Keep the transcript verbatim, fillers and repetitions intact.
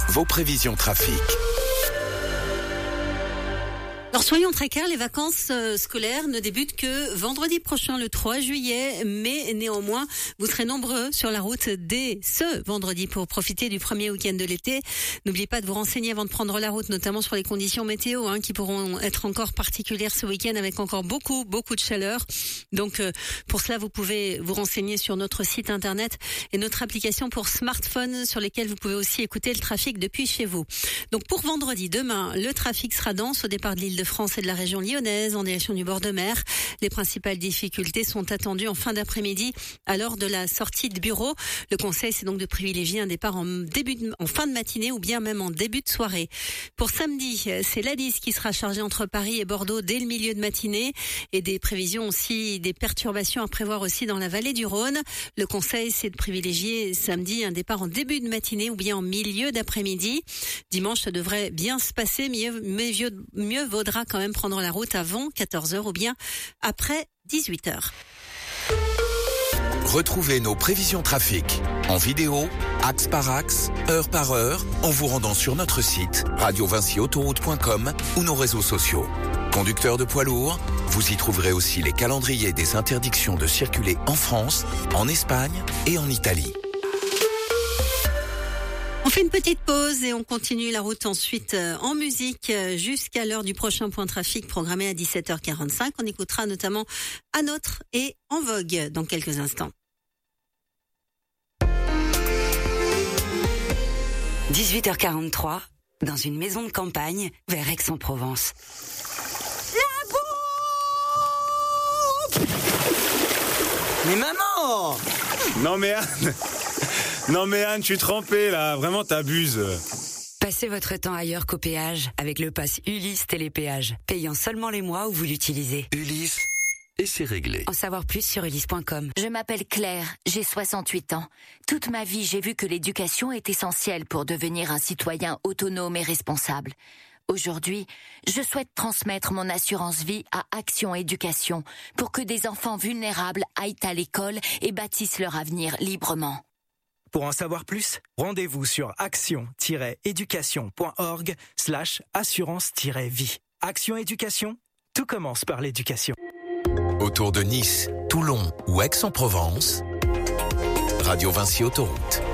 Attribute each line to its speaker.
Speaker 1: vos prévisions trafic.
Speaker 2: Alors soyons très clairs, les vacances euh, scolaires ne débutent que vendredi prochain, le trois juillet, mais néanmoins, vous serez nombreux sur la route dès ce vendredi pour profiter du premier week-end de l'été. N'oubliez pas de vous renseigner avant de prendre la route, notamment sur les conditions météo, hein, qui pourront être encore particulières ce week-end avec encore beaucoup, beaucoup de chaleur. Donc euh, pour cela, vous pouvez vous renseigner sur notre site internet et notre application pour smartphone sur lesquelles vous pouvez aussi écouter le trafic depuis chez vous. Donc pour vendredi, demain, le trafic sera dense au départ de l'île de France et de la région lyonnaise en direction du bord de mer. Les principales difficultés sont attendues en fin d'après-midi à l'heure de la sortie de bureau. Le conseil, c'est donc de privilégier un départ en début de, en fin de matinée ou bien même en début de soirée. Pour samedi, c'est l'A D I S qui sera chargée entre Paris et Bordeaux dès le milieu de matinée et des prévisions aussi, des perturbations à prévoir aussi dans la vallée du Rhône. Le conseil, c'est de privilégier samedi un départ en début de matinée ou bien en milieu d'après-midi. Dimanche, ça devrait bien se passer, mieux, mieux, mieux vaudra quand même prendre la route avant quatorze heures ou bien après dix-huit heures.
Speaker 1: Retrouvez nos prévisions trafic en vidéo, axe par axe, heure par heure, en vous rendant sur notre site radio vinci autoroute point com ou nos réseaux sociaux. Conducteurs de poids lourds, vous y trouverez aussi les calendriers des interdictions de circuler en France, en Espagne et en Italie.
Speaker 2: On fait une petite pause et on continue la route ensuite en musique jusqu'à l'heure du prochain point trafic programmé à dix-sept heures quarante-cinq. On écoutera notamment À Notre et En Vogue dans quelques instants.
Speaker 3: dix-huit heures quarante-trois, dans une maison de campagne vers Aix-en-Provence.
Speaker 4: La bouffe! Mais maman!
Speaker 5: Non mais Anne, non mais Anne, je suis trempé là, vraiment t'abuses.
Speaker 3: Passez votre temps ailleurs qu'au péage avec le pass Ulysse Télépéage, payant seulement les mois où vous l'utilisez.
Speaker 1: Ulysse, et c'est réglé.
Speaker 3: En savoir plus sur ulysse point com.
Speaker 6: Je m'appelle Claire, j'ai soixante-huit ans. Toute ma vie, j'ai vu que l'éducation est essentielle pour devenir un citoyen autonome et responsable. Aujourd'hui, je souhaite transmettre mon assurance vie à Action Éducation pour que des enfants vulnérables aillent à l'école et bâtissent leur avenir librement.
Speaker 7: Pour en savoir plus, rendez-vous sur action-éducation.org slash assurance-vie. Action Éducation, tout commence par l'éducation.
Speaker 1: Autour de Nice, Toulon ou Aix-en-Provence, Radio Vinci Autoroute.